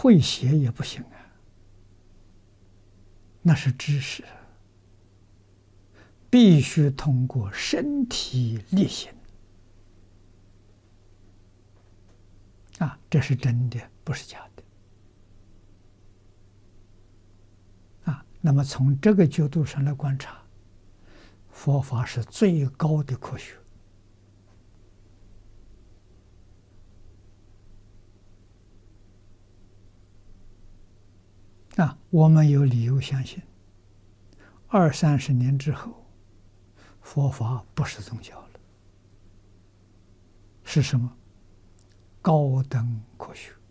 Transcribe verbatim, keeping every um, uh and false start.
会写也不行啊，那是知识，必须通过身体力行啊，这是真的，不是假的啊。那么从这个角度上来观察，佛法是最高的科学啊。我们有理由相信，二三十年之后，佛法不是宗教了，是什么？高等科学。